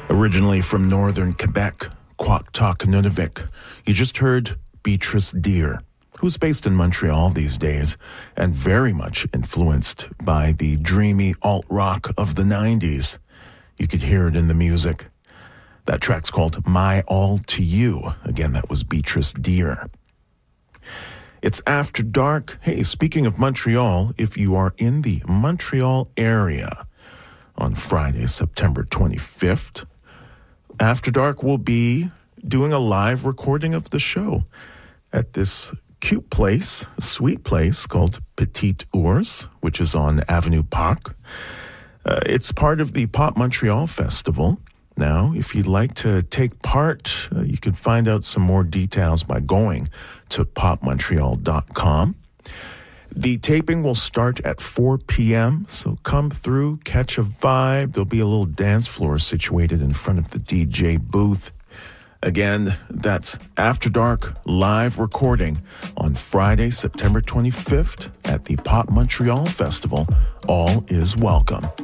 Originally from northern Quebec, Quaqtok Nunavik, you just heard Beatrice Deer, who's based in Montreal these days and very much influenced by the dreamy alt-rock of the 90s. You could hear it in the music. That track's called My All to You. Again, that was Beatrice Deer. It's After Dark. Hey, speaking of Montreal, if you are in the Montreal area on Friday, September 25th, After Dark will be doing a live recording of the show at this cute place, a sweet place called Petit Ours, which is on Avenue Park. It's part of the Pop Montreal Festival. Now, if you'd like to take part, you can find out some more details by going to popmontreal.com. The taping will start at 4 p.m., so come through, catch a vibe. There'll be a little dance floor situated in front of the DJ booth. Again, that's After Dark live recording on Friday, September 25th at the Pop Montreal Festival. All is welcome.